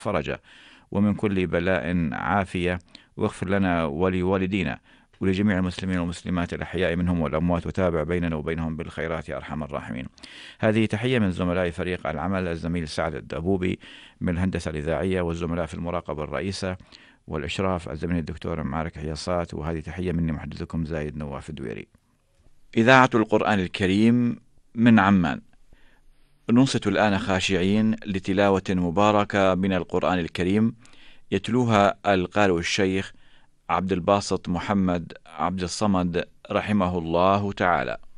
فرجا، ومن كل بلاء عافية، واغفر لنا ولوالدينا ولجميع المسلمين والمسلمات الأحياء منهم والأموات، وتابع بيننا وبينهم بالخيرات يا أرحم الراحمين. هذه تحية من زملاء فريق العمل، الزميل سعد الدبوبي من الهندسة الإذاعية، والزملاء في المراقبة الرئيسة والإشراف الزميل الدكتور معارك حياصات، وهذه تحية مني محدثكم زايد نواف الدويري. إذاعة القرآن الكريم من عمان، ننصت الآن خاشعين لتلاوة مباركة من القرآن الكريم يتلوها القارئ الشيخ عبد الباسط محمد عبد الصمد رحمه الله تعالى.